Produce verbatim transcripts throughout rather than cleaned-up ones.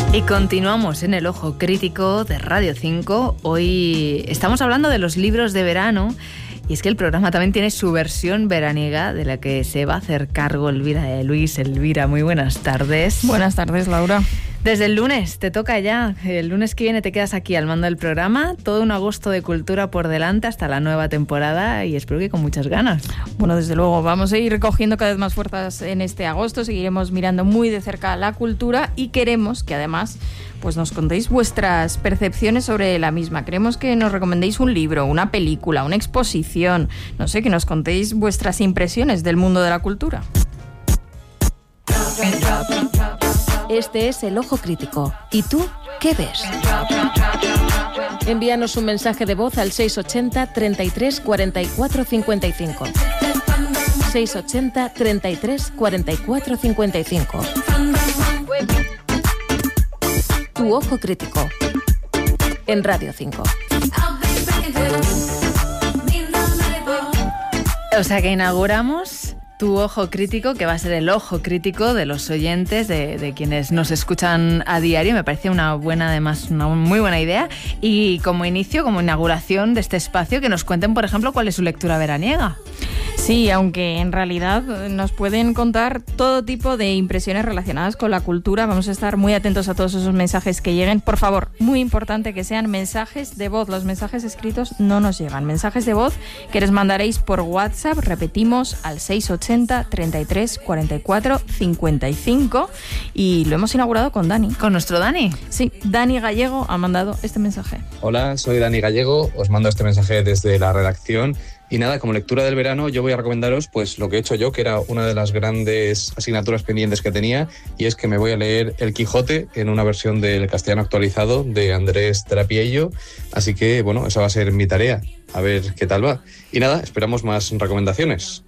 Y continuamos en el Ojo Crítico de Radio cinco. Hoy estamos hablando de los libros de verano y es que el programa también tiene su versión veraniega de la que se va a hacer cargo Elvira de Luis. Elvira, muy buenas tardes. Buenas tardes, Laura. Desde el lunes, te toca ya. El lunes que viene te quedas aquí al mando del programa. Todo un agosto de cultura por delante hasta la nueva temporada y espero que con muchas ganas. Bueno, desde luego, vamos a ir cogiendo cada vez más fuerzas en este agosto. Seguiremos mirando muy de cerca la cultura y queremos que además pues nos contéis vuestras percepciones sobre la misma. Queremos que nos recomendéis un libro, una película, una exposición. No sé, que nos contéis vuestras impresiones del mundo de la cultura. Este es El Ojo Crítico. ¿Y tú qué ves? Envíanos un mensaje de voz al seis ochenta, treinta y tres, cuarenta y cuatro, cincuenta y cinco. seis ochenta, treinta y tres, cuarenta y cuatro, cincuenta y cinco. Tu Ojo Crítico. En Radio cinco. O sea que inauguramos Tu Ojo Crítico, que va a ser el ojo crítico de los oyentes, de, de quienes nos escuchan a diario. Me parece una buena, además, una muy buena idea. Y como inicio, como inauguración de este espacio, que nos cuenten, por ejemplo, cuál es su lectura veraniega. Sí, aunque en realidad nos pueden contar todo tipo de impresiones relacionadas con la cultura. Vamos a estar muy atentos a todos esos mensajes que lleguen. Por favor, muy importante que sean mensajes de voz. Los mensajes escritos no nos llegan. Mensajes de voz que les mandaréis por WhatsApp, repetimos, al seis ochenta, treinta y tres, cuarenta y cuatro, cincuenta y cinco. Y lo hemos inaugurado con Dani. ¿Con nuestro Dani? Sí, Dani Gallego ha mandado este mensaje. Hola, soy Dani Gallego. Os mando este mensaje desde la redacción. Y nada, como lectura del verano yo voy a recomendaros pues lo que he hecho yo, que era una de las grandes asignaturas pendientes que tenía, y es que me voy a leer El Quijote en una versión del castellano actualizado de Andrés Trapiello. Así que, bueno, esa va a ser mi tarea, a ver qué tal va. Y nada, esperamos más recomendaciones.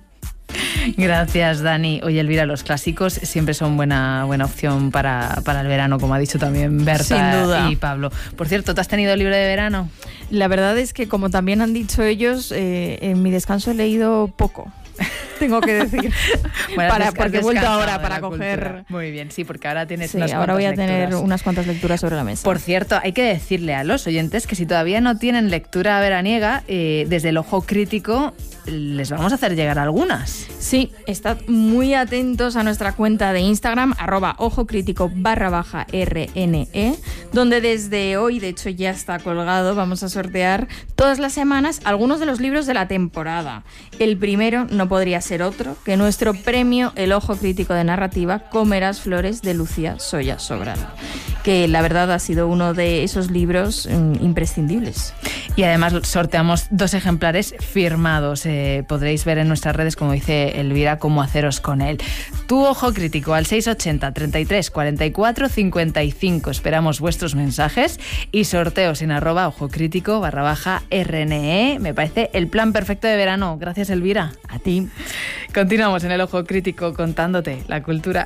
Gracias, Dani. Oye, Elvira, los clásicos siempre son buena buena opción para, para el verano, como ha dicho también Berta. Sin duda. Y Pablo. Por cierto, ¿tú has tenido libro de verano? La verdad es que, como también han dicho ellos, eh, en mi descanso he leído poco. Tengo que decir. Bueno, para, porque he vuelto ahora de para coger... Cultura. Muy bien, sí, porque ahora tienes sí, unas ahora voy a lecturas. tener unas cuantas lecturas sobre la mesa. Por cierto, hay que decirle a los oyentes que si todavía no tienen lectura veraniega, eh, desde el Ojo Crítico les vamos a hacer llegar algunas. Sí, estad muy atentos a nuestra cuenta de Instagram, arroba ojo crítico barra baja RNE, donde desde hoy, de hecho ya está colgado, vamos a sortear todas las semanas algunos de los libros de la temporada. El primero no podría ser otro que nuestro premio El Ojo Crítico de Narrativa, Comerás Flores, de Lucía Soya Sobral, que la verdad ha sido uno de esos libros mm, imprescindibles. Y además sorteamos dos ejemplares firmados. Eh, podréis ver en nuestras redes, como dice Elvira, cómo haceros con él. Tu Ojo Crítico al seis ochenta, treinta y tres, cuarenta y cuatro, cincuenta y cinco. Esperamos vuestros mensajes y sorteos en arroba ojo crítico barra baja RNE. Me parece el plan perfecto de verano. Gracias, Elvira. A ti. Continuamos en el Ojo Crítico contándote la cultura.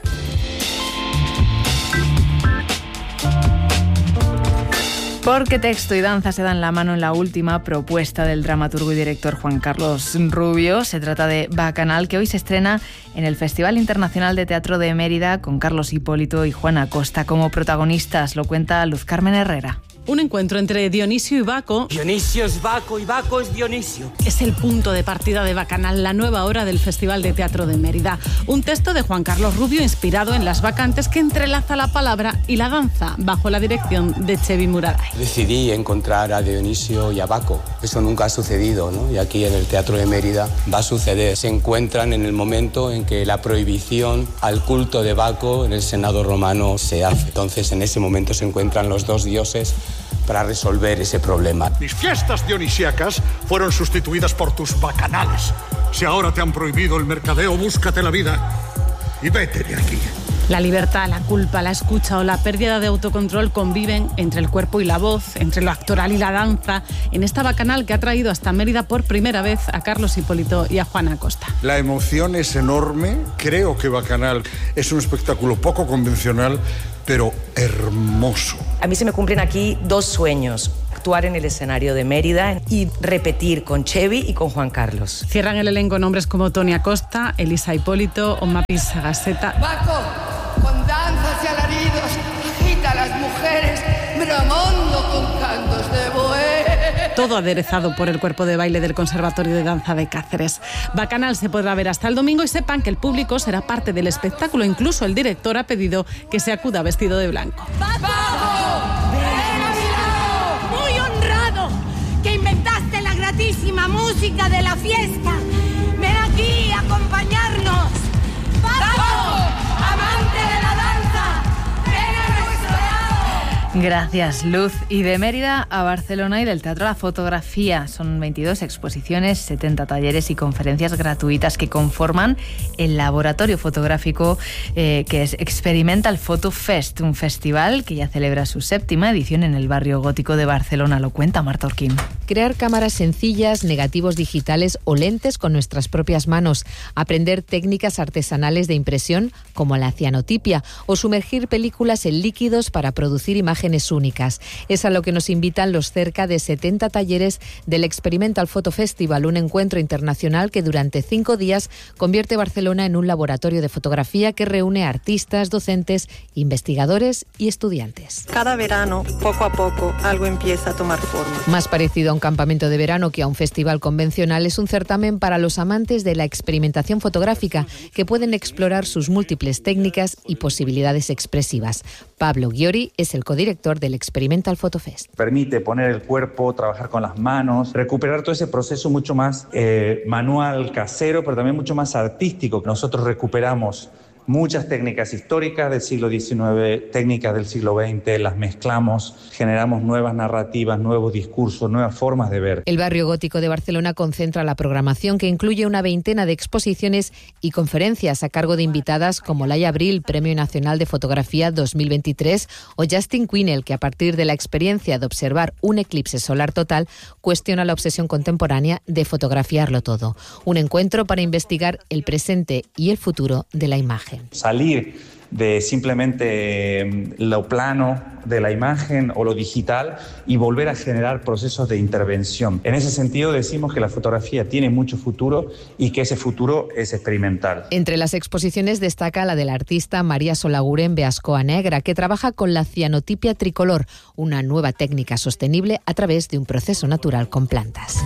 Porque texto y danza se dan la mano en la última propuesta del dramaturgo y director Juan Carlos Rubio. Se trata de Bacanal, que hoy se estrena en el Festival Internacional de Teatro de Mérida con Carlos Hipólito y Juan Acosta como protagonistas. Lo cuenta Luz Carmen Herrera. Un encuentro entre Dionisio y Baco. Dionisio es Baco y Baco es Dionisio. Es el punto de partida de Bacanal, la nueva obra del Festival de Teatro de Mérida. Un texto de Juan Carlos Rubio inspirado en Las Bacantes, que entrelaza la palabra y la danza bajo la dirección de Chevi Muraday. Decidí encontrar a Dionisio y a Baco. Eso nunca ha sucedido, ¿no? Y aquí en el Teatro de Mérida va a suceder. Se encuentran en el momento en que la prohibición al culto de Baco en el Senado romano se hace. Entonces, en ese momento se encuentran los dos dioses para resolver ese problema. Mis fiestas dionisíacas fueron sustituidas por tus bacanales. Si ahora te han prohibido el mercadeo, búscate la vida y vete de aquí. La libertad, la culpa, la escucha o la pérdida de autocontrol conviven entre el cuerpo y la voz, entre lo actoral y la danza, en esta Bacanal que ha traído hasta Mérida por primera vez a Carlos Hipólito y a Juan Acosta. La emoción es enorme. Creo que Bacanal es un espectáculo poco convencional, pero hermoso. A mí se me cumplen aquí dos sueños: actuar en el escenario de Mérida y repetir con Chevi y con Juan Carlos. Cierran el elenco nombres como Toni Acosta, Elisa Hipólito o Mapis Sagaseta. Baco, con danzas y alaridos, agita a las mujeres. todo aderezado por el cuerpo de baile del Conservatorio de Danza de Cáceres. Bacanal se podrá ver hasta el domingo y sepan que el público será parte del espectáculo. Incluso el director ha pedido que se acuda vestido de blanco. Muy honrado que inventaste la gratísima música de la fiesta. Ven aquí a acompañarnos. ¡Paco! ¡Amante de la danza! ¡Ven a nuestro lado! Gracias, Luz. Y de Mérida a Barcelona y del Teatro a la Fotografía. Son veintidós exposiciones, setenta talleres y conferencias gratuitas que conforman el laboratorio fotográfico eh, que es Experimental Photo Fest, un festival que ya celebra su séptima edición en el barrio gótico de Barcelona. Lo cuenta Marta Orquín. Crear cámaras sencillas, negativos digitales o lentes con nuestras propias manos, aprender técnicas artesanales de impresión como la cianotipia o sumergir películas en líquidos para producir imágenes únicas. Es a lo que nos invitan los cerca de setenta talleres del Experimental Photo Festival, un encuentro internacional que durante cinco días convierte Barcelona en un laboratorio de fotografía que reúne a artistas, docentes, investigadores y estudiantes. Cada verano, poco a poco, algo empieza a tomar forma. Más parecido a un campamento de verano que a un festival convencional, es un certamen para los amantes de la experimentación fotográfica que pueden explorar sus múltiples técnicas y posibilidades expresivas. Pablo Ghiori es el codirector del Experimental Photo Fest. Permite poner el cuerpo, trabajar con las manos, recuperar todo ese proceso mucho más eh, manual, casero, pero también mucho más artístico. Nosotros recuperamos muchas técnicas históricas del siglo diecinueve, técnicas del siglo veinte, las mezclamos, generamos nuevas narrativas, nuevos discursos, nuevas formas de ver. El barrio gótico de Barcelona concentra la programación que incluye una veintena de exposiciones y conferencias a cargo de invitadas como Laia Abril, Premio Nacional de Fotografía dos mil veintitrés, o Justin Quinnell, que a partir de la experiencia de observar un eclipse solar total, cuestiona la obsesión contemporánea de fotografiarlo todo. Un encuentro para investigar el presente y el futuro de la imagen. Salir de simplemente lo plano de la imagen o lo digital y volver a generar procesos de intervención. En ese sentido decimos que la fotografía tiene mucho futuro y que ese futuro es experimental. Entre las exposiciones destaca la del artista María Solaguren Beascoa Negra, que trabaja con la cianotipia tricolor, una nueva técnica sostenible a través de un proceso natural con plantas.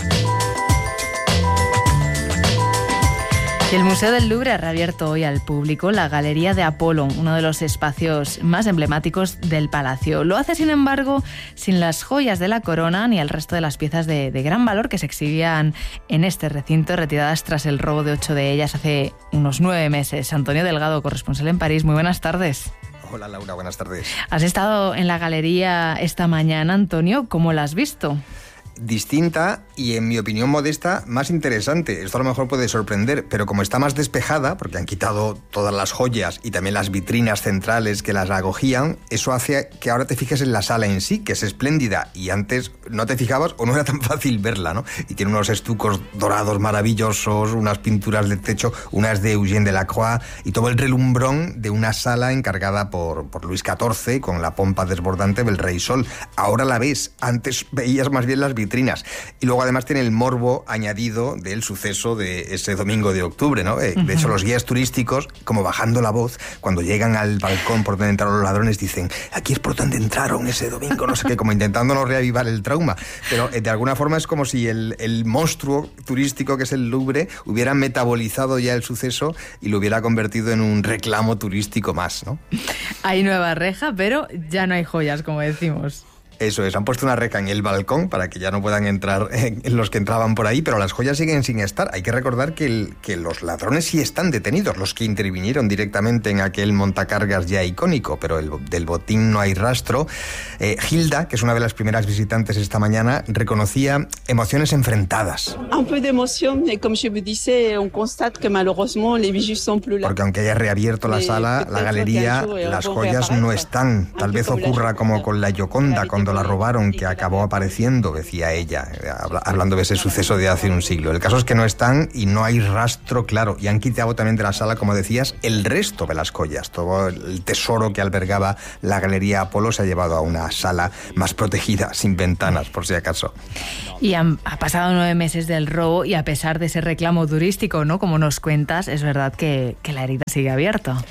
El Museo del Louvre ha reabierto hoy al público la Galería de Apolo, uno de los espacios más emblemáticos del palacio. Lo hace, sin embargo, sin las joyas de la corona ni el resto de las piezas de, de gran valor que se exhibían en este recinto, retiradas tras el robo de ocho de ellas hace unos nueve meses. Antonio Delgado, corresponsal en París, muy buenas tardes. Hola Laura, buenas tardes. Has estado en la galería esta mañana, Antonio, ¿cómo la has visto? Distinta y, en mi opinión modesta, más interesante. Esto a lo mejor puede sorprender, pero como está más despejada, porque han quitado todas las joyas y también las vitrinas centrales que las acogían, eso hace que ahora te fijes en la sala en sí, que es espléndida, y antes no te fijabas o no era tan fácil verla, ¿no? Y tiene unos estucos dorados maravillosos, unas pinturas de techo, unas de Eugène Delacroix, y todo el relumbrón de una sala encargada por, por Luis catorce, con la pompa desbordante del Rey Sol. Ahora la ves, antes veías más bien las vitrinas. vitrinas. Y luego además tiene el morbo añadido del suceso de ese domingo de octubre, ¿no? Eh, uh-huh. De hecho, los guías turísticos, como bajando la voz, cuando llegan al balcón por donde entraron los ladrones, dicen, aquí es por donde entraron ese domingo, no sé qué, como intentándonos reavivar el trauma. Pero eh, de alguna forma es como si el, el monstruo turístico que es el Louvre hubiera metabolizado ya el suceso y lo hubiera convertido en un reclamo turístico más, ¿no? Hay nueva reja, pero ya no hay joyas, como decimos. Eso es, han puesto una reja en el balcón para que ya no puedan entrar eh, los que entraban por ahí, pero las joyas siguen sin estar. Hay que recordar que, el, que los ladrones sí están detenidos, los que intervinieron directamente en aquel montacargas ya icónico, pero el, del botín no hay rastro. Eh, Hilda, que es una de las primeras visitantes esta mañana, reconocía emociones enfrentadas. Un poco de emoción, y como yo me dice, on constate que malheureusement les bijoux sont plus là. Porque aunque haya reabierto la sala, la galería, las joyas no están. Tal vez ocurra como con la Gioconda, con cuando la robaron, que acabó apareciendo, decía ella, hablando de ese suceso de hace un siglo. El caso es que no están y no hay rastro claro. Y han quitado también de la sala, como decías, el resto de las joyas. Todo el tesoro que albergaba la Galería Apolo se ha llevado a una sala más protegida, sin ventanas, por si acaso. Y han ha pasado nueve meses del robo y a pesar de ese reclamo turístico, ¿no? Como nos cuentas, es verdad que, que la herida sigue abierta.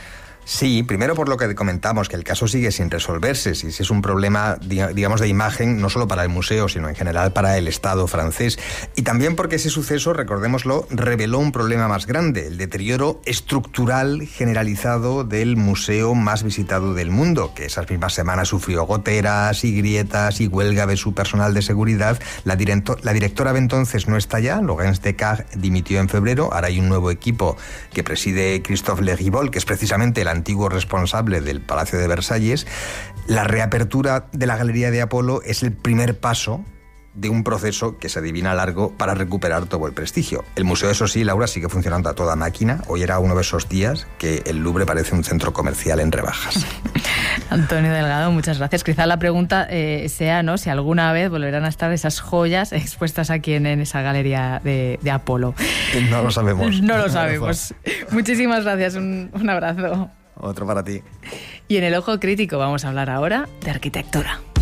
Sí, primero por lo que comentamos, que el caso sigue sin resolverse, si es un problema, digamos, de imagen, no solo para el museo, sino en general para el Estado francés. Y también porque ese suceso, recordémoslo, reveló un problema más grande, el deterioro estructural generalizado del museo más visitado del mundo, que esas mismas semanas sufrió goteras y grietas y huelga de su personal de seguridad. La, directo, la directora de entonces no está ya, Laurence Descartes dimitió en febrero, ahora hay un nuevo equipo que preside Christophe Legibol, que es precisamente el antiguo responsable del Palacio de Versalles. La reapertura de la Galería de Apolo es el primer paso de un proceso que se adivina largo para recuperar todo el prestigio. El museo, eso sí, Laura, sigue funcionando a toda máquina. Hoy era uno de esos días que el Louvre parece un centro comercial en rebajas. Antonio Delgado, muchas gracias. Quizá la pregunta eh, sea, ¿no?, si alguna vez volverán a estar esas joyas expuestas aquí en, en esa galería de, de Apolo. No lo sabemos. No lo sabemos. Muchísimas gracias, un, un abrazo. Otro para ti. Y en el Ojo Crítico vamos a hablar ahora de arquitectura.